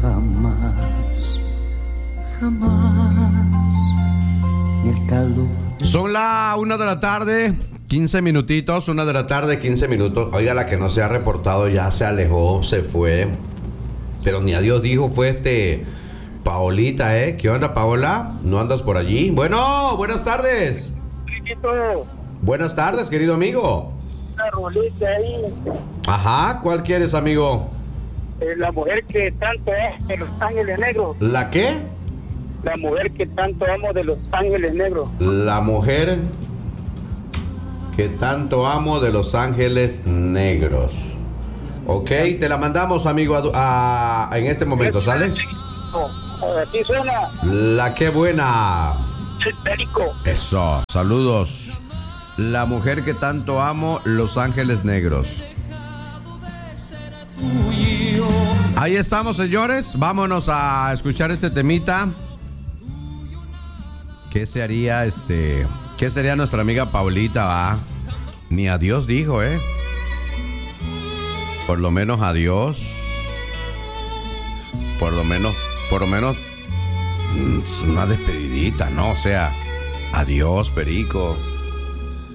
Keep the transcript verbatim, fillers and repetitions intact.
jamás, jamás, ni el calor. Son la una de la tarde, quince minutitos, una de la tarde, quince minutos. Oiga, la que no se ha reportado ya se alejó, se fue. Pero ni a Dios dijo, fue este Paolita, ¿eh? ¿Qué onda, Paola? ¿No andas por allí? Bueno, buenas tardes. Buenas tardes, querido amigo. Una rolita ahí. Ajá, ¿cuál quieres, amigo? Eh, la mujer que tanto es de Los Ángeles Negros. ¿La qué? La mujer que tanto amo de Los Ángeles Negros. La mujer que tanto amo de Los Ángeles Negros. Ok, te la mandamos, amigo, a, a, en este momento, ¿sale? Aquí suena La qué buena. el perico. Eso, saludos. La mujer que tanto amo, Los Ángeles Negros. Ahí estamos, señores. Vámonos a escuchar este temita. ¿Qué se haría este? ¿Qué sería nuestra amiga Paulita, va? Ni a Dios dijo, ¿eh? Por lo menos a Dios. Por lo menos, por lo menos una despedidita, ¿no? O sea, adiós, perico.